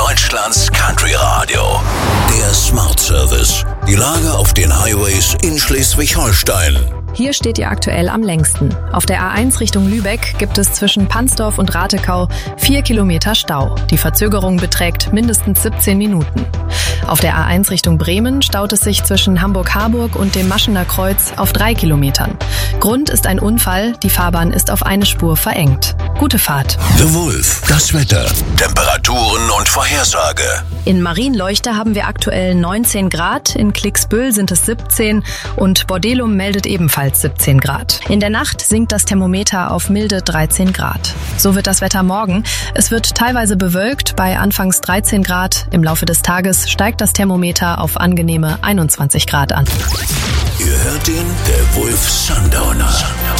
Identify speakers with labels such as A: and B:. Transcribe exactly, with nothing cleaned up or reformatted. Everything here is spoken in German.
A: Deutschlands Country Radio. Der Smart Service. Die Lage auf den Highways in Schleswig-Holstein.
B: Hier steht ihr aktuell am längsten. Auf der A eins Richtung Lübeck gibt es zwischen Pansdorf und Ratekau vier Kilometer Stau. Die Verzögerung beträgt mindestens siebzehn Minuten. Auf der A eins Richtung Bremen staut es sich zwischen Hamburg-Harburg und dem Maschener Kreuz auf drei Kilometern. Grund ist ein Unfall, die Fahrbahn ist auf eine Spur verengt. Gute Fahrt.
A: The Wolf, das Wetter, Temperaturen und Vorhersage.
B: In Marienleuchte haben wir aktuell neunzehn Grad, in Klicksbüll sind es siebzehn und Bordelum meldet ebenfalls siebzehn Grad. In der Nacht sinkt das Thermometer auf milde dreizehn Grad. So wird das Wetter morgen. Es wird teilweise bewölkt bei anfangs dreizehn Grad. Im Laufe des Tages steigt das Thermometer auf angenehme einundzwanzig Grad an.
A: Ihr hört ihn, der Wolf Sundowner.